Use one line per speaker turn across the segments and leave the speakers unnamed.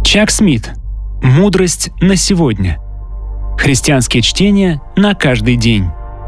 Чак Смит. Мудрость на сегодня. Христианские чтения на каждый день.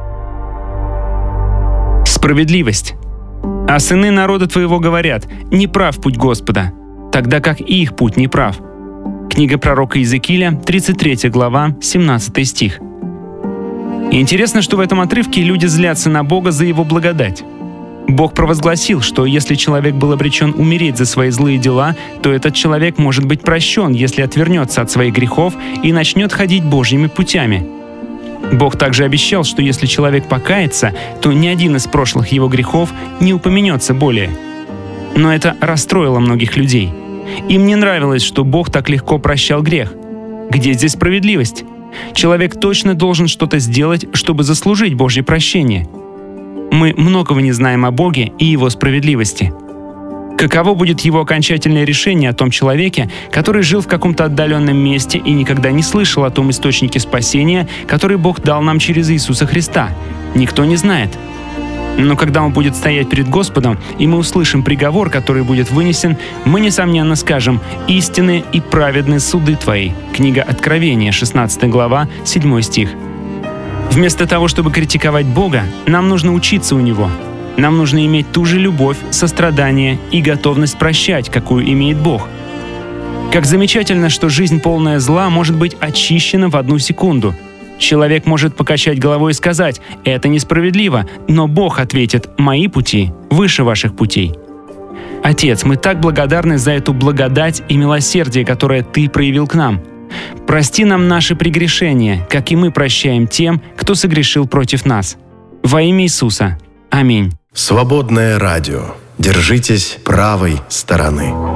Справедливость. А сыны народа твоего говорят: не прав путь Господа, тогда как и их путь не прав. Книга пророка Иезекииля, 33 глава, 17 стих. И интересно, что в этом отрывке люди злятся на Бога за Его благодать. Бог провозгласил, что если человек был обречен умереть за свои злые дела, то этот человек может быть прощен, если отвернется от своих грехов и начнет ходить Божьими путями. Бог также обещал, что если человек покается, то ни один из прошлых его грехов не упомянется более. Но это расстроило многих людей. Им не нравилось, что Бог так легко прощал грех. Где здесь справедливость? Человек точно должен что-то сделать, чтобы заслужить Божье прощение. Мы многого не знаем о Боге и Его справедливости. Каково будет Его окончательное решение о том человеке, который жил в каком-то отдаленном месте и никогда не слышал о том источнике спасения, который Бог дал нам через Иисуса Христа? Никто не знает. Но когда Он будет стоять перед Господом, и мы услышим приговор, который будет вынесен, мы, несомненно, скажем: «Истинны и праведны суды Твои». Книга Откровения, 16 глава, 7 стих. Вместо того, чтобы критиковать Бога, нам нужно учиться у Него. Нам нужно иметь ту же любовь, сострадание и готовность прощать, какую имеет Бог. Как замечательно, что жизнь, полная зла, может быть очищена в одну секунду. Человек может покачать головой и сказать: «Это несправедливо», но Бог ответит: «Мои пути выше ваших путей». Отец, мы так благодарны за эту благодать и милосердие, которое Ты проявил к нам. Прости нам наши прегрешения, как и мы прощаем тем, кто согрешил против нас. Во имя Иисуса. Аминь.
Свободное радио. Держитесь правой стороны.